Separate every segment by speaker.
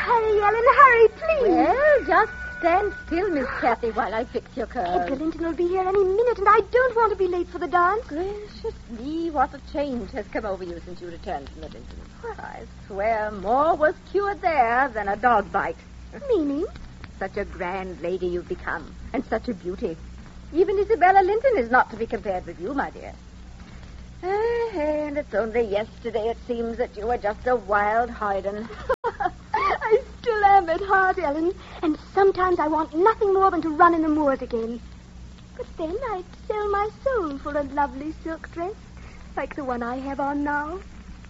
Speaker 1: hurry, Ellen, hurry, please.
Speaker 2: Well, just stand still, Miss Kathy, while I fix your curls.
Speaker 1: Edgar Linton will be here any minute, and I don't want to be late for the dance.
Speaker 2: Gracious me, what a change has come over you since you returned from Middleton. I swear more was cured there than a dog bite.
Speaker 1: Meaning?
Speaker 2: Such a grand lady you've become, and such a beauty. Even Isabella Linton is not to be compared with you, my dear. And it's only yesterday, it seems, that you were just a wild hoyden.
Speaker 1: I still am at heart, Ellen, and sometimes I want nothing more than to run in the moors again. But then I'd sell my soul for a lovely silk dress, like the one I have on now.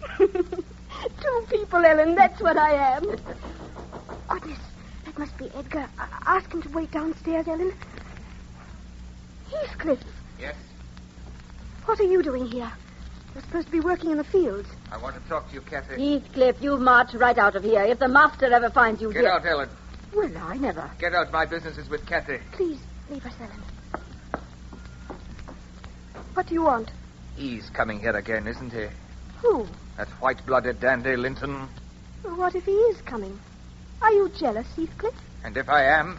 Speaker 1: 2 people, Ellen, that's what I am. Goodness, that must be Edgar. Ask him to wait downstairs, Ellen. Heathcliff.
Speaker 3: Yes?
Speaker 1: What are you doing here? You're supposed to be working in the fields.
Speaker 3: I want to talk to you, Kathy.
Speaker 2: Heathcliff, you march right out of here. If the master ever finds you
Speaker 3: Get
Speaker 2: here...
Speaker 3: out, Ellen.
Speaker 2: Well, I never.
Speaker 3: Get out. My business is with Kathy.
Speaker 1: Please, leave us, Ellen. What do you want?
Speaker 3: He's coming here again, isn't he?
Speaker 1: Who?
Speaker 3: That white-blooded dandy Linton.
Speaker 1: Well, what if he is coming? Are you jealous, Heathcliff?
Speaker 3: And if I am...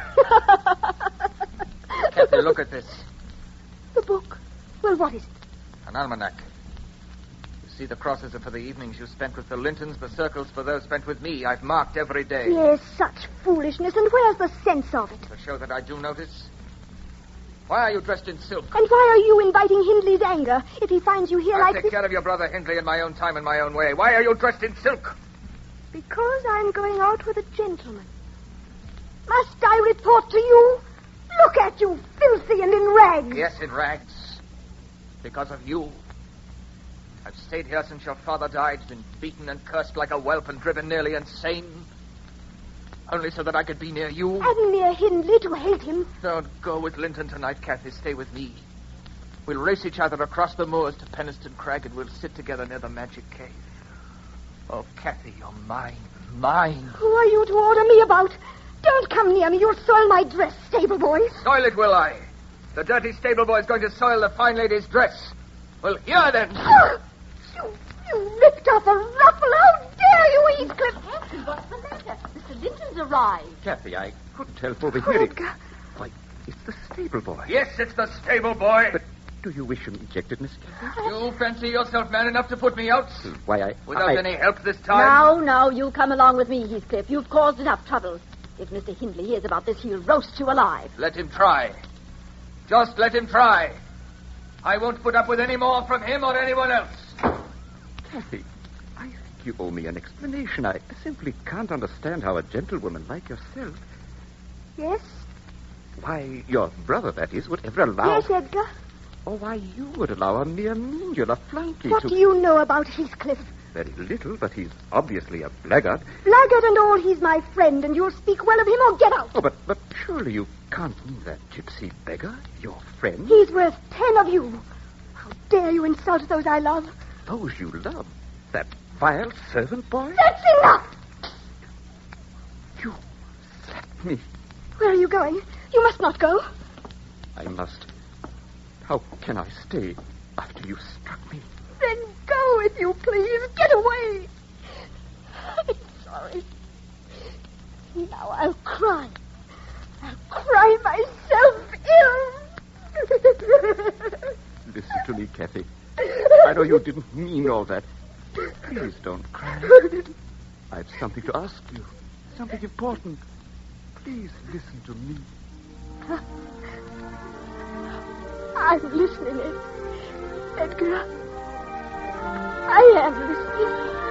Speaker 3: Kathy, look at this.
Speaker 1: The book. Well, what is it?
Speaker 3: An almanac. You see, the crosses are for the evenings you spent with the Lintons, the circles for those spent with me. I've marked every day.
Speaker 1: Yes, such foolishness. And where's the sense of it?
Speaker 3: To show that I do notice. Why are you dressed in silk?
Speaker 1: And why are you inviting Hindley's anger if he finds you here
Speaker 3: I'll
Speaker 1: like
Speaker 3: take
Speaker 1: this?
Speaker 3: care of your brother Hindley in my own time and my own way. Why are you dressed in silk?
Speaker 1: Because I'm going out with a gentleman. Must I report to you? Look at you, filthy and in rags.
Speaker 3: Yes, in rags. Because of you. I've stayed here since your father died, been beaten and cursed like a whelp and driven nearly insane. Only so that I could be near you.
Speaker 1: And near Hindley to hate him.
Speaker 3: Don't go with Linton tonight, Kathy. Stay with me. We'll race each other across the moors to Penistone Crag, and we'll sit together near the magic cave. Oh, Kathy, you're mine. Mine.
Speaker 1: Who are you to order me about? Don't come near me. You'll soil my dress, stable boy.
Speaker 3: Soil it, will I? The dirty stable boy's going to soil the fine lady's dress. Well, here then.
Speaker 1: You ripped off a ruffle. How dare you, Heathcliff?
Speaker 2: Kathy, what's the matter? Mr. Linton's arrived.
Speaker 4: Kathy, I couldn't help overhearing.
Speaker 1: Edgar.
Speaker 4: Why, it's the stable boy.
Speaker 3: Yes, it's the stable boy.
Speaker 4: But do you wish him ejected, Miss Kathy?
Speaker 3: You fancy yourself man enough to put me out?
Speaker 4: Why,
Speaker 3: Without any help this time?
Speaker 2: Now, you come along with me, Heathcliff. You've caused enough trouble. If Mr. Hindley hears about this, he'll roast you alive.
Speaker 3: Let him try. Just let him try. I won't put up with any more from him or anyone else.
Speaker 4: Kathy, I think you owe me an explanation. I simply can't understand how a gentlewoman like yourself...
Speaker 1: Yes?
Speaker 4: Why, your brother, that is, would ever allow...
Speaker 1: Yes, Edgar?
Speaker 4: Or why you would allow a mere menial, a flunky
Speaker 1: What
Speaker 4: to...
Speaker 1: do you know about Heathcliff?
Speaker 4: Very little, but he's obviously a blackguard.
Speaker 1: Blackguard and all, he's my friend, and you'll speak well of him or get out.
Speaker 4: Oh, but surely you can't mean that gypsy beggar, your friend?
Speaker 1: He's worth 10 of you. How dare you insult those I love?
Speaker 4: Those you love? That vile servant boy?
Speaker 1: That's enough!
Speaker 4: You slapped me.
Speaker 1: Where are you going? You must not go.
Speaker 4: I must. How can I stay after you struck me?
Speaker 1: Then go, if you please. Get away. I'm sorry. Now I'll cry. I'll cry myself ill.
Speaker 4: Listen to me, Kathy. I know you didn't mean all that. Please don't cry. I've something to ask you. Something important. Please listen to me.
Speaker 1: I'm listening, Edgar. I am listening.